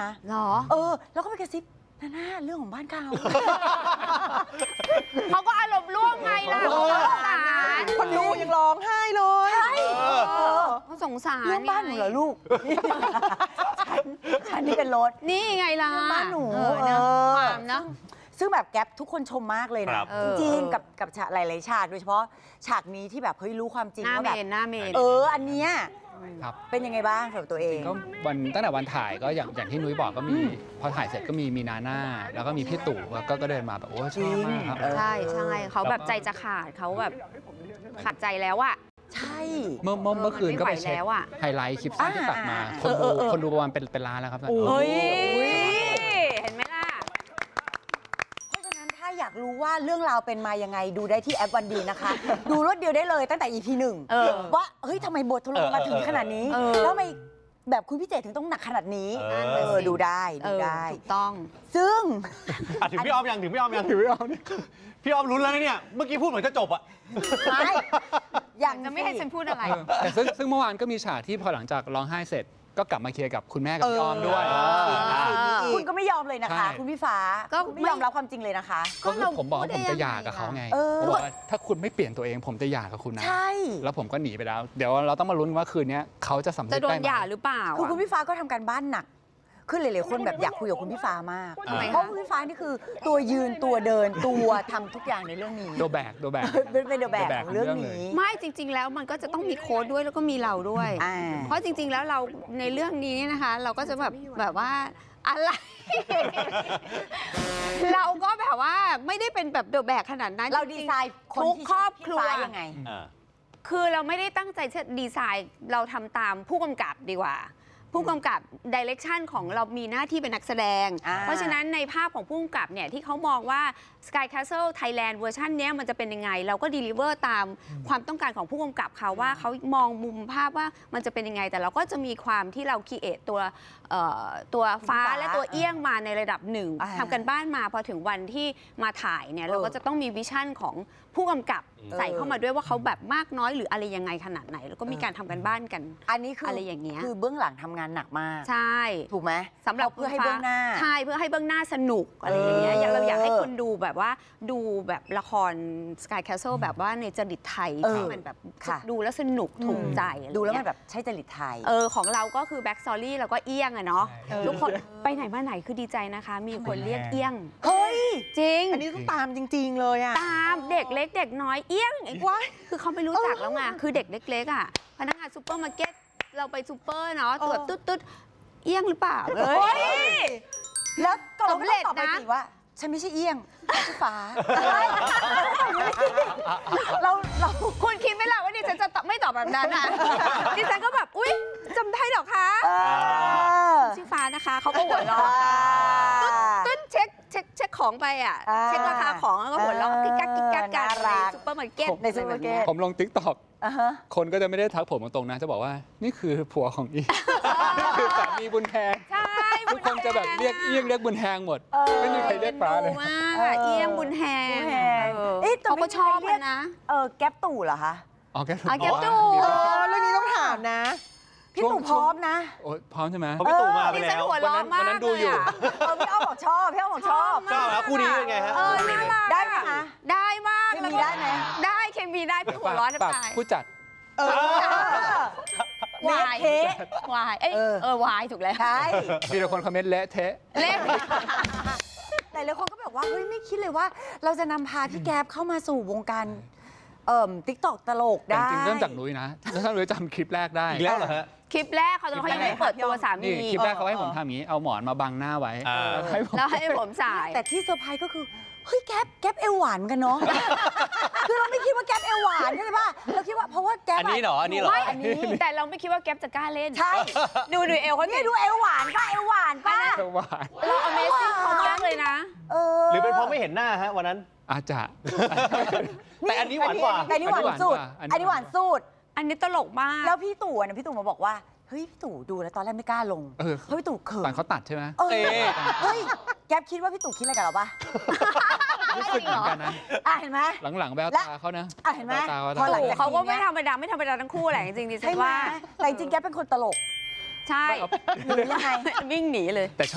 นะหรอแล้วก็ไปกระซิบน่าเรื่องของบ้านเขาเขาก็อารมณ์ร่วมไงล่ะสงสารคนดูยังร้องไห้เลยใช่เขาสงสารเรื่องบ้านหนูเหรอลูกฉันนี่เป็นรถนี่ไงล่ะบ้านหนูความนะซึ่งแบบแก๊ปทุกคนชมมากเลยนะจริงๆกับหลายๆฉากโดยเฉพาะฉากนี้ที่แบบเฮ้ยรู้ความจริงว่าแบบหน้าเมนอันเนี้ยเป็นยังไงบ้างสำหรับตัวเองก็ตั้งแต่วันถ่ายก็อย่างที่นุ้ยบอกก็มีพอถ่ายเสร็จก็มีนาน่าแล้วก็มีพี่ตู่ก็เดินมาแบบโอ้ชอบมากครับใช่เขาแบบใจจะขาดเขาแบบขาดใจแล้วอะใช่เมื่อคืนก็ไปเช็คไฮไลท์คลิปสั้นที่ตัดมาคนดูประมาณเป็นล้านแล้วครับเห็นไหมล่ะเพราะฉะนั้นถ้าอยากรู้ว่าเรื่องราวเป็นมายังไงดูได้ที่แอปวันดีนะคะดูรวดเดียวได้เลยตั้งแต่ EP 1ว่าเฮ้ยทำไมบททะลุมาถึงขนาดนี้แล้วทำไมแบบคุณพี่เจถึงต้องหนักขนาดนี้ดูได้ถูกต้องซึ่งถึงพี่อ้อมยังพี่อ้อมลุ้นแล้วเนี่ยเมื่อกี้พูดเหมือนจะจบอะไม่อยากจะไม่ให้ฉันพูดอะไรแต่ซึ่งเมื่อวานก็มีฉากที่พอหลังจากร้องไห้เสร็จก็กลับมาเคลียร์กับคุณแม่กับพี่อ้อมด้วยคุณก็ไม่ยอมเลยนะคะคุณพี่ฟ้าก็ไม่ยอมรับความจริงเลยนะคะก็ผมบอกว่าผมจะหย่ากับเขาไงผมบอกว่าถ้าคุณไม่เปลี่ยนตัวเองผมจะหย่ากับคุณนะแล้วผมก็หนีไปแล้วเดี๋ยวเราต้องมาลุ้นว่าคืนนี้เขาจะสำเร็จได้ไหมจะโดนหย่าหรือเปล่าคือคุณพี่ฟ้าก็ทำการบ้านหนักคือหลายๆคนแบบอยากคุยกับคุณพี่ฟ้ามากเพราะคุณพี่ฟ้านี่คือตัวยืนตัวเดินตัวทำทุกอย่างในเรื่องนี้โดแบกเป็นเดอะแบกของเรื่องนี้ไม่จริงๆแล้วมันก็จะต้องมีโค้ดด้วยแล้วก็มีเราด้วยเพราะจริงๆแล้วเราในเรื่องนี้นะคะเราก็จะแบบว่าอะไรเราก็แบบว่าไม่ได้เป็นแบบเดอะแบกขนาดนั้นเราดีไซน์ทุกครอบครัวยังไงคือเราไม่ได้ตั้งใจจะดีไซน์เราทำตามผู้กำกับดีกว่าผู้กำกับดิเรกชันของเรามีหน้าที่เป็นนักแสดงเพราะฉะนั้นในภาพของผู้กำกับเนี่ยที่เขามองว่า Sky Castle Thailand เวอร์ชันนี้มันจะเป็นยังไงเราก็ดีลิเวอร์ตามความต้องการของผู้กำกับเขาว่าเขามองมุมภาพว่ามันจะเป็นยังไงแต่เราก็จะมีความที่เราคิดตัวฟ้าและตัวเอี้ยงมาในระดับหนึ่งทำกันบ้านมาพอถึงวันที่มาถ่ายเนี่ยเราก็จะต้องมีวิชั่นของผู้กำกับใส่เข้ามาด้วยว่าเขาแบบมากน้อยหรืออะไรยังไงขนาดไหนแล้วก็มีการทำกันบ้านกันอันนี้คืออะไรอย่างเงี้ยคือเบื้องหลังทำงานหนักมากใช่ถูกไหมสำหรับเพื่อให้เบื้องหน้าใช่เพื่อให้เบื้องหน้าสนุกอะไรอย่างเงี้ยเราอยากให้คนดูแบบว่าดูแบบละคร Sky Castle แบบว่าในจริตไทยที่มันแบบดูแล้วสนุกถูกใจดูแล้วมันแบบใช่จริตไทยของเราก็คือแบ็กซอรี่เราก็เอี้ยงอะเนาะทุกคนไปไหนมาไหนคือดีใจนะคะมีคนเรียกเอี้ยงเฮ้ยจริงอันนี้ต้องตามจริงๆเลยอะตามเด็กเล็กเด็กน้อยเอี้ยงไอ้ว่าคือเขาไม่รู้จักแล้วไงคือเด็กเล็กๆอ่ะพนักงานซูเปอร์มาร์เก็ตเราไปซูเปอร์เนาะตรวจตุ๊ดเอี้ยงหรือเปล่าแล้วก็สำเร็จนะว่าฉันไม่ใช่เอี้ยงชื่อฟ้าเราคุณคิดไหมล่ะว่าดิฉันจะไม่ตอบแบบนั้นอ่ะดิฉันก็แบบอุ๊ยจำได้หรอคะชื่อฟ้านะคะเขาก็หัวเราะตุ๊ดเช็คของไปอ่ะเช็คราคาของแล้วก็หัวเราะกิ๊กกักกันในซูเปอร์มาร์เก็ตในซูเปอร์มาร์เก็ตผมลง TikTok คนก็จะไม่ได้ทักผมตรงๆนะจะบอกว่านี่คือผัวของอีนี่คือสามีบุญแทงทุกคนจะแบบเรียกเอี้ยงเรียกบุญแทงหมดไม่มีใครเรียกฟ้าเลยเอี้ยงบุญแทงเขาก็ชอบมันนะแก๊ปตู่เหรอคะแก๊ปตู่เรื่องนี้ต้องถามนะพี่ตู่พร้อมนะพร้อมใช่ไหมพี่ตู่มาไปแล้ววันนั้นดูอยู่พี่อ้อมบอกชอบแล้วคู่นี้เป็นไงฮะน่ารักได้ไหมคะได้มากเคมีได้ไหมได้เคมีได้พี่หัวร้อนไปผู้จัดวายวายถูกแล้วใช่มีแต่คนคอมเมนต์เละเทะแต่หลายคนก็แบบว่าเฮ้ยไม่คิดเลยว่าเราจะนำพาพี่แก๊ปเข้ามาสู่วงการTikTok ตลกได้จริงๆเริ่มจากนุ้ยนะถ้านุ้ยจำคลิปแรกได้อีกแล้วเหรอฮะคลิปแรกเขายังไม่เปิดตัวสามีคลิปแรกเขาให้ผมทำอย่างนี้เอาหมอนมาบังหน้าไว้แล้วให้ผมใส่แต่ที่เซอร์ไพรส์ก็คือเฮ้ยแก๊ปเอวหวานกันเนาะคือเราไม่คิดว่าแก๊ปเอวหวานใช่ป่ะเราคิดว่าเพราะว่าแก๊ปอันนี้เหรอแต่เราไม่คิดว่าแก๊ปจะกล้าเล่นใช่ดูเอวเขาเนี่ยดูเอวหวานป่ะเอวหวานป่ะเรา Amazing เขามากเลยนะหรือเป็นเพราะไม่เห็นหน้าฮะวันนั้นอาจจะแต่อันนี้หวานกว่าอันนี้หวานสุดอันนี้หวานสุดอันนี้ตลกมากแล้วพี่ตู่มาบอกว่าเฮ้ยพี่ตู่ดูแล้วตอนแรกไม่กล้าลงเพราะพี่ตู่เขินตอนเขาตัดใช่ไหมเฮ้ยแก๊ปคิดว่าพี่ตู่คิดอะไรกับเราปะรู้สึกเหมือนกันนะเห็นไหมหลังๆแววตาเขานะเห็นไหมเขาก็ไม่ธรรมดาทั้งคู่แหละจริงๆดิฉันว่าแต่จริงแก๊ปเป็นคนตลกใช่หรือยังไงวิ่งหนีเลย